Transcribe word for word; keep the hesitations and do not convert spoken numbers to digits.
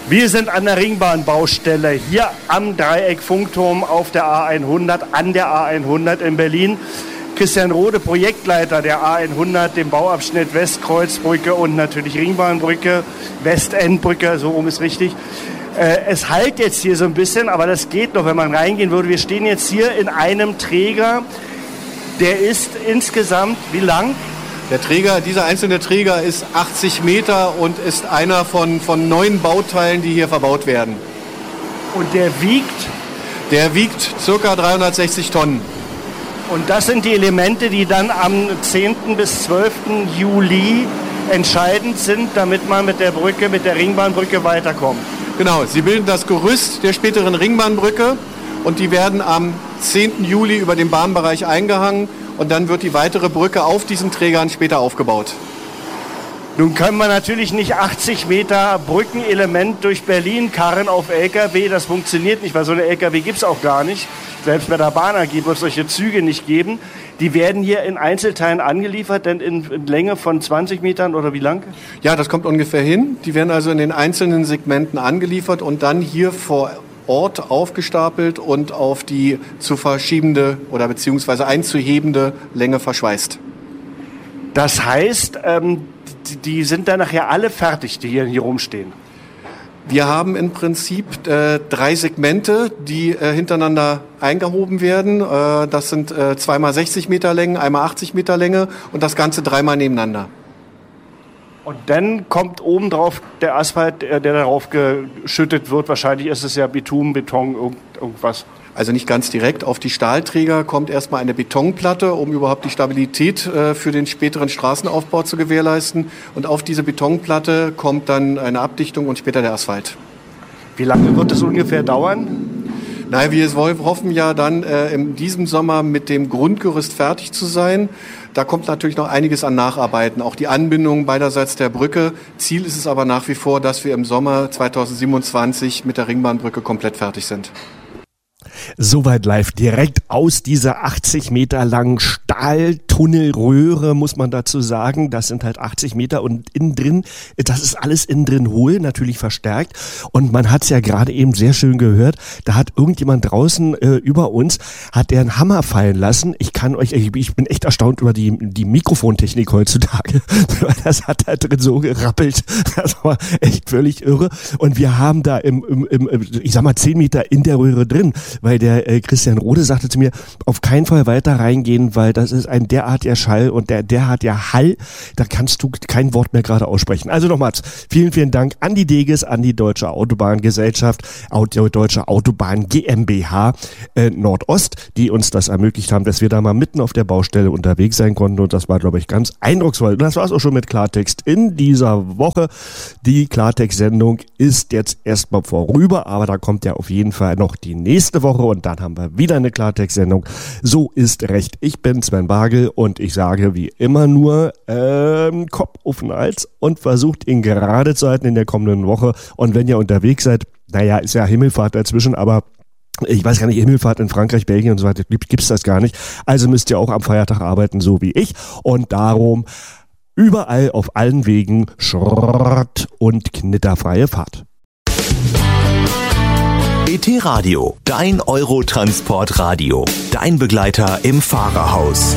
Wir sind an der Ringbahnbaustelle hier am Dreieck-Funkturm auf der A hundert, an der A hundert in Berlin. Christian Rode, Projektleiter der A hundert, dem Bauabschnitt Westkreuzbrücke und natürlich Ringbahnbrücke, Westendbrücke, so rum ist richtig. Äh, es halt jetzt hier so ein bisschen, aber das geht noch, wenn man reingehen würde. Wir stehen jetzt hier in einem Träger, der ist insgesamt wie lang? Der Träger, dieser einzelne Träger ist achtzig Meter und ist einer von, von neun Bauteilen, die hier verbaut werden. Und der wiegt? Der wiegt ca. dreihundertsechzig Tonnen. Und das sind die Elemente, die dann am zehnten bis zwölften Juli entscheidend sind, damit man mit der Brücke, mit der Ringbahnbrücke weiterkommt. Genau, sie bilden das Gerüst der späteren Ringbahnbrücke und die werden am zehnten Juli über den Bahnbereich eingehangen. Und dann wird die weitere Brücke auf diesen Trägern später aufgebaut. Nun können wir natürlich nicht achtzig Meter Brückenelement durch Berlin karren auf L K W. Das funktioniert nicht, weil so eine L K W gibt es auch gar nicht. Selbst bei der Bahn A G wird es solche Züge nicht geben. Die werden hier in Einzelteilen angeliefert, denn in, in Länge von zwanzig Metern oder wie lang? Ja, das kommt ungefähr hin. Die werden also in den einzelnen Segmenten angeliefert und dann hier vor Ort aufgestapelt und auf die zu verschiebende oder beziehungsweise einzuhebende Länge verschweißt. Das heißt, ähm, die sind dann nachher alle fertig, die hier, hier rumstehen? Wir haben im Prinzip äh, drei Segmente, die äh, hintereinander eingehoben werden. Äh, das sind äh, zweimal sechzig Meter Länge, einmal achtzig Meter Länge und das Ganze dreimal nebeneinander. Und dann kommt obendrauf der Asphalt, der darauf geschüttet wird. Wahrscheinlich ist es ja Bitumen, Beton, irgendwas. Also nicht ganz direkt. Auf die Stahlträger kommt erstmal eine Betonplatte, um überhaupt die Stabilität äh, für den späteren Straßenaufbau zu gewährleisten. Und auf diese Betonplatte kommt dann eine Abdichtung und später der Asphalt. Wie lange wird das ungefähr dauern? Naja, wir hoffen ja dann äh, in diesem Sommer mit dem Grundgerüst fertig zu sein. Da kommt natürlich noch einiges an Nacharbeiten, auch die Anbindung beiderseits der Brücke. Ziel ist es aber nach wie vor, dass wir im Sommer zweitausendsiebenundzwanzig mit der Ringbahnbrücke komplett fertig sind. Soweit live, direkt aus dieser achtzig Meter langen Stahltunnelröhre, muss man dazu sagen. Das sind halt achtzig Meter und innen drin, das ist alles innen drin hohl, natürlich verstärkt. Und man hat es ja gerade eben sehr schön gehört, da hat irgendjemand draußen äh, über uns, hat der einen Hammer fallen lassen. Ich kann euch, ich, ich bin echt erstaunt über die, die Mikrofontechnik heutzutage. Das hat da drin so gerappelt. Das war echt völlig irre. Und wir haben da im, im, im ich sag mal, zehn Meter in der Röhre drin, weil der äh, Christian Rode sagte zu mir, auf keinen Fall weiter reingehen, weil das ist ein derartiger Schall und der derartiger Hall, da kannst du kein Wort mehr gerade aussprechen. Also nochmals, vielen, vielen Dank an die Deges, an die Deutsche Autobahngesellschaft, Auto, Deutsche Autobahn GmbH äh, Nordost, die uns das ermöglicht haben, dass wir da mal mitten auf der Baustelle unterwegs sein konnten und das war, glaube ich, ganz eindrucksvoll. Und das war es auch schon mit Klartext in dieser Woche. Die Klartext-Sendung ist jetzt erstmal vorüber, aber da kommt ja auf jeden Fall noch die nächste Woche und dann haben wir wieder eine Klartext-Sendung. So ist recht. Ich bin Sven Bargel und ich sage wie immer nur ähm, Kopf auf den Hals und versucht ihn gerade zu halten in der kommenden Woche. Und wenn ihr unterwegs seid, naja, ist ja Himmelfahrt dazwischen, aber ich weiß gar nicht, Himmelfahrt in Frankreich, Belgien und so weiter, gibt's das gar nicht. Also müsst ihr auch am Feiertag arbeiten, so wie ich. Und darum überall auf allen Wegen Schrott und knitterfreie Fahrt. B T Radio, dein Eurotransport-Radio, dein Begleiter im Fahrerhaus.